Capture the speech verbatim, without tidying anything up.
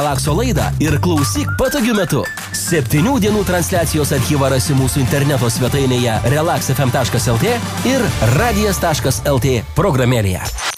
relakso laidą ir klausyk patogiu metu. Septynių dienų transliacijos archyvą rasi mūsų interneto svetainėje relax f m taškas l t ir radijas taškas l t programėlėje.